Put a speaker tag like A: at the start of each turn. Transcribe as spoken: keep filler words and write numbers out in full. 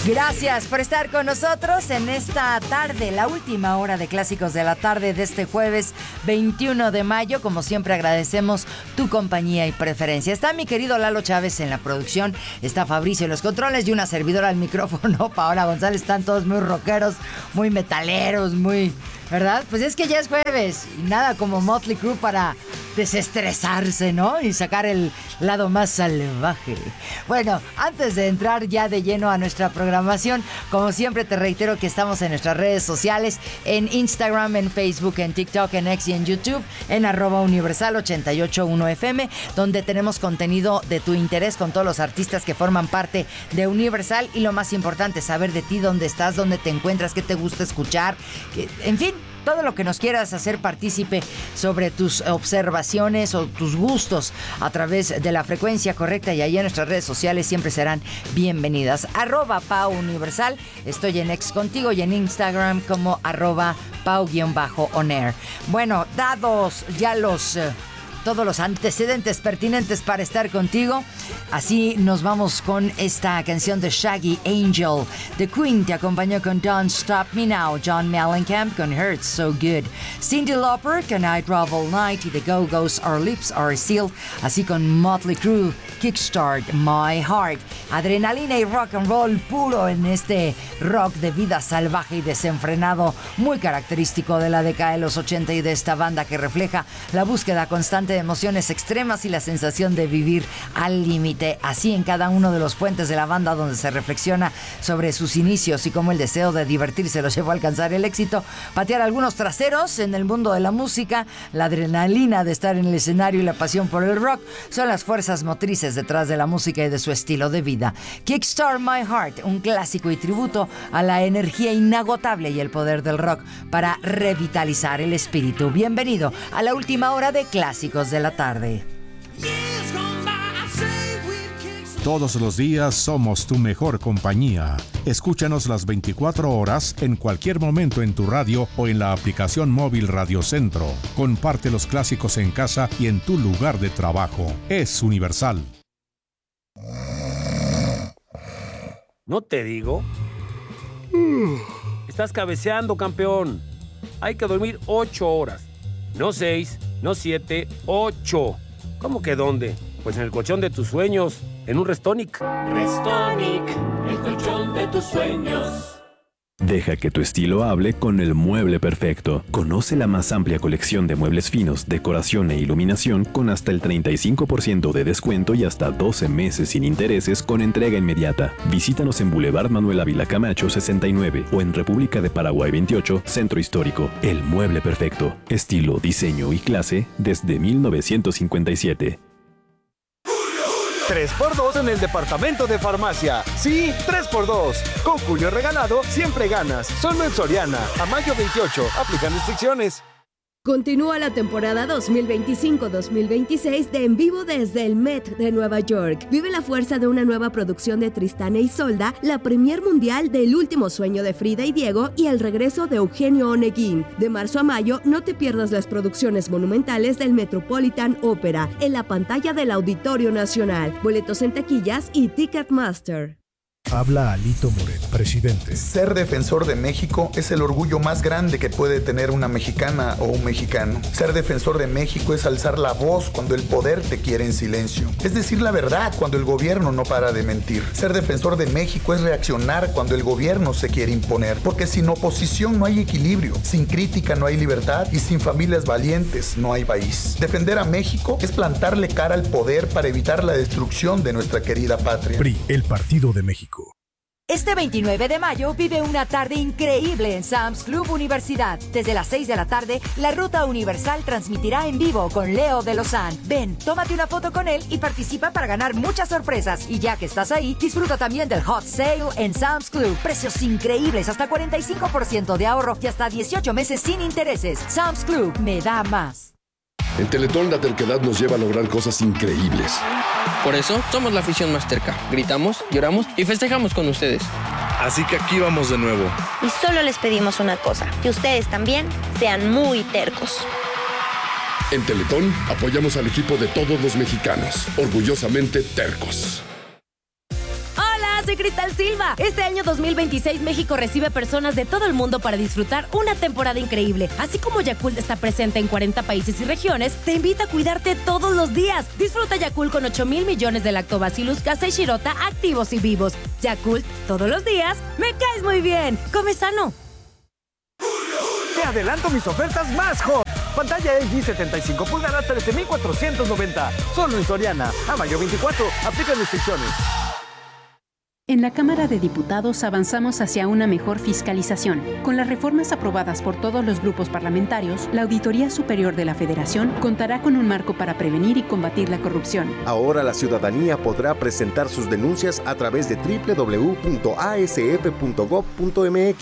A: Gracias por estar con nosotros en esta tarde, la última hora de Clásicos de la Tarde de este jueves veintiuno de mayo. Como siempre, agradecemos tu compañía y preferencia. Está mi querido Lalo Chávez en la producción, está Fabricio en los controles y una servidora al micrófono, Paola González. Están todos muy rockeros, muy metaleros, muy... ¿verdad? Pues es que ya es jueves y nada como Motley Crue para desestresarse, ¿no? Y sacar el lado más salvaje. Bueno, antes de entrar ya de lleno a nuestra programación, como siempre te reitero que estamos en nuestras redes sociales, en Instagram, en Facebook, en TikTok, en X y en YouTube, en arroba universal ochenta y ocho punto uno F M, donde tenemos contenido de tu interés con todos los artistas que forman parte de Universal y lo más importante, saber de ti, dónde estás, dónde te encuentras, qué te gusta escuchar, que, en fin, todo lo que nos quieras hacer partícipe sobre tus observaciones o tus gustos a través de la frecuencia correcta y ahí en nuestras redes sociales siempre serán bienvenidas. Arroba Pau Universal, estoy en X contigo y en Instagram como arroba Pau-on-air. Bueno, dados ya los... Uh, todos los antecedentes pertinentes para estar contigo. Así nos vamos con esta canción de Shaggy Angel. The Queen te acompañó con Don't Stop Me Now. John Mellencamp con Hurts So Good. Cyndi Lauper con I Drive All Night y The Go-Go's Our Lips Are Sealed. Así con Motley Crue, Kickstart My Heart. Adrenalina y rock and roll puro en este rock de vida salvaje y desenfrenado, muy característico de la década de los ochenta y de esta banda que refleja la búsqueda constante de emociones extremas y la sensación de vivir al límite. Así en cada uno de los puentes de la banda donde se reflexiona sobre sus inicios y cómo el deseo de divertirse los llevó a alcanzar el éxito, patear algunos traseros en el mundo de la música, la adrenalina de estar en el escenario y la pasión por el rock son las fuerzas motrices detrás de la música y de su estilo de vida. Kickstart My Heart, un clásico y tributo a la energía inagotable y el poder del rock para revitalizar el espíritu. Bienvenido a la última hora de Clásicos de la Tarde.
B: Todos los días somos tu mejor compañía. Escúchanos las veinticuatro horas en cualquier momento en tu radio o en la aplicación móvil Radio Centro. Comparte los clásicos en casa y en tu lugar de trabajo. Es Universal.
C: ¿No te digo? Estás cabeceando, campeón. Hay que dormir ocho horas. No seis, no siete, ocho. ¿Cómo que dónde? Pues en el colchón de tus sueños, en un Restonic.
D: Restonic, el colchón de tus sueños.
E: Deja que tu estilo hable con el mueble perfecto. Conoce la más amplia colección de muebles finos, decoración e iluminación con hasta el treinta y cinco por ciento de descuento y hasta doce meses sin intereses con entrega inmediata. Visítanos en Boulevard Manuel Ávila Camacho sesenta y nueve o en República de Paraguay veintiocho, Centro Histórico. El mueble perfecto. Estilo, diseño y clase desde mil novecientos cincuenta y siete.
F: tres por dos en el departamento de farmacia. Sí, tres por dos. Con Julio regalado, siempre ganas. Solo en Soriana. A mayo veintiocho. Aplican restricciones.
G: Continúa la temporada dos mil veinticinco dos mil veintiséis de En Vivo desde el Met de Nueva York. Vive la fuerza de una nueva producción de Tristán e Isolda, la premier mundial de El último sueño de Frida y Diego y el regreso de Eugenio Oneguín. De marzo a mayo, no te pierdas las producciones monumentales del Metropolitan Opera en la pantalla del Auditorio Nacional. Boletos en taquillas y Ticketmaster.
H: Habla Alito Moret, presidente.
I: Ser defensor de México es el orgullo más grande que puede tener una mexicana o un mexicano. Ser defensor de México es alzar la voz cuando el poder te quiere en silencio. Es decir la verdad cuando el gobierno no para de mentir. Ser defensor de México es reaccionar cuando el gobierno se quiere imponer. Porque sin oposición no hay equilibrio, sin crítica no hay libertad y sin familias valientes no hay país. Defender a México es plantarle cara al poder para evitar la destrucción de nuestra querida patria.
H: P R I, el Partido de México.
A: Este veintinueve de mayo vive una tarde increíble en Sam's Club Universidad. Desde las seis de la tarde, la Ruta Universal transmitirá en vivo con Leo de Lozán. Ven, tómate una foto con él y participa para ganar muchas sorpresas. Y ya que estás ahí, disfruta también del Hot Sale en Sam's Club. Precios increíbles, hasta cuarenta y cinco por ciento de ahorro y hasta dieciocho meses sin intereses. Sam's Club, me da más.
J: En Teletón la terquedad nos lleva a lograr cosas increíbles.
K: Por eso somos la afición más terca. Gritamos, lloramos y festejamos con ustedes.
L: Así que aquí vamos de nuevo.
M: Y solo les pedimos una cosa, que ustedes también sean muy tercos.
J: En Teletón apoyamos al equipo de todos los mexicanos. Orgullosamente tercos.
N: Soy Cristal Silva. Este año dos mil veintiséis México recibe personas de todo el mundo para disfrutar una temporada increíble. Así como Yakult está presente en cuarenta países y regiones, te invita a cuidarte todos los días. Disfruta Yakult con ocho mil millones de Lactobacillus casei shirota activos y vivos. Yakult, todos los días, me caes muy bien. Come sano.
F: Te adelanto mis ofertas más hot. Pantalla L G setenta y cinco pulgadas, trece mil cuatrocientos noventa. Solo en Soriana. A mayo veinticuatro. Aplican restricciones.
O: En la Cámara de Diputados avanzamos hacia una mejor fiscalización. Con las reformas aprobadas por todos los grupos parlamentarios, la Auditoría Superior de la Federación contará con un marco para prevenir y combatir la corrupción.
P: Ahora la ciudadanía podrá presentar sus denuncias a través de doble u doble u doble u punto a s f punto gob punto m x.